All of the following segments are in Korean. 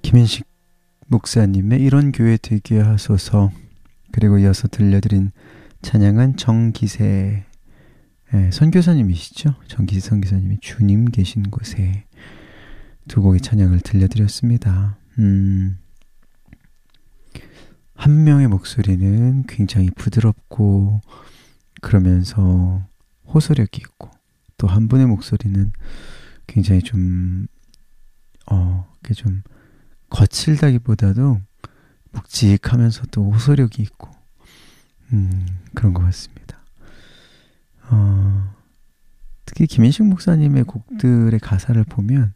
김현식 목사님의 이런 교회 되게 하소서, 그리고 이어서 들려드린 찬양은 정기세 선교사님이시죠? 정기세 선교사님이 주님 계신 곳에 두 곡의 찬양을 들려드렸습니다. 한 명의 목소리는 굉장히 부드럽고 그러면서 호소력이 있고, 또 한 분의 목소리는 굉장히 좀 거칠다기보다도 묵직하면서도 호소력이 있고 그런 것 같습니다. 특히 김인식 목사님의 곡들의 가사를 보면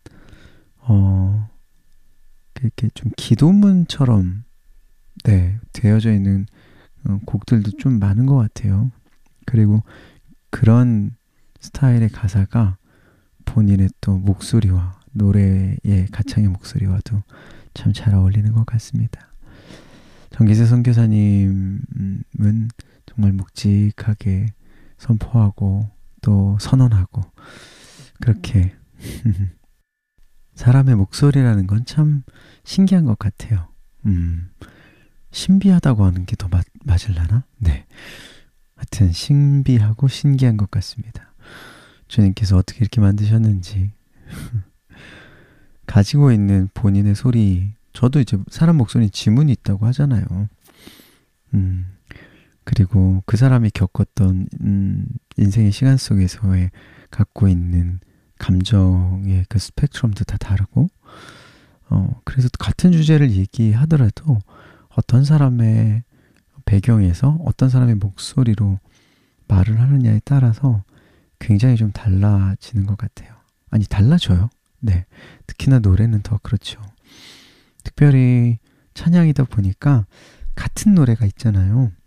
이렇게 좀 기도문처럼 되어져 있는 곡들도 좀 많은 것 같아요. 그리고 그런 스타일의 가사가 본인의 또 목소리와 노래의 가창의 목소리와도 참 잘 어울리는 것 같습니다. 정기세 선교사님은 정말 묵직하게 선포하고 또 선언하고, 그렇게 사람의 목소리라는 건 참 신기한 것 같아요. 신비하다고 하는 게 더 맞을라나? 네. 하여튼 신비하고 신기한 것 같습니다. 주님께서 어떻게 이렇게 만드셨는지 가지고 있는 본인의 소리, 저도 이제 사람 목소리 지문이 있다고 하잖아요. 그리고 그 사람이 겪었던 인생의 시간 속에서의 갖고 있는 감정의 그 스펙트럼도 다 다르고, 그래서 같은 주제를 얘기하더라도 어떤 사람의 배경에서 어떤 사람의 목소리로 말을 하느냐에 따라서 굉장히 좀 달라지는 것 같아요. 아니, 달라져요. 네. 특히나 노래는 더 그렇죠. 특별히 찬양이다 보니까 같은 노래가 있잖아요.